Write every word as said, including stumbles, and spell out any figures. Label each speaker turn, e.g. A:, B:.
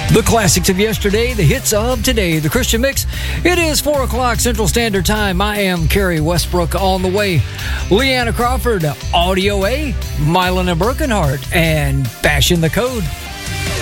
A: The classics of yesterday, the hits of today, the Christian Mix. It is four o'clock Central Standard Time. I am Kerry Westbrook on the way. Leanna Crawford, Audio A, Mylan and Birkenhart, and Bash in the Code.